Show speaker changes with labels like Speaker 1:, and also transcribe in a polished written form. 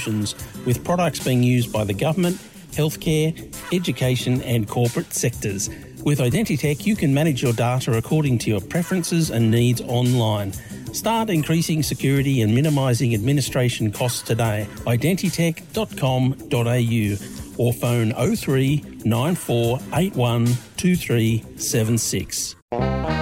Speaker 1: solutions, with products being used by the government, healthcare, education and corporate sectors. With Identitech, you can manage your data according to your preferences and needs online. Start increasing security and minimising administration costs today. Identitech.com.au or phone 03 9481 2376.